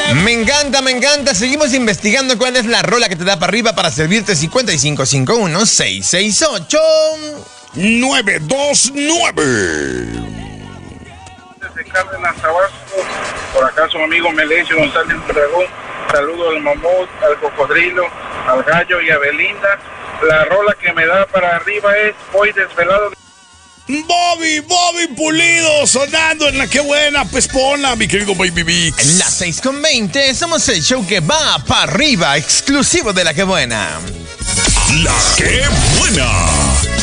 Me encanta, me encanta. Seguimos investigando cuál es la rola que te da para arriba para servirte. 5551-668-929. Desde Cárdenas, Tabasco, por acá su amigo Melencio González Dragón. Saludo al mamut, al cocodrilo, al gallo y a Belinda. La rola que me da para arriba es Voy Desvelado. Bobby Pulido sonando en la que buena, pues ponla, mi querido Baby Mix. En las 6:20 somos el show que va para arriba, exclusivo de La Que Buena. La que buena.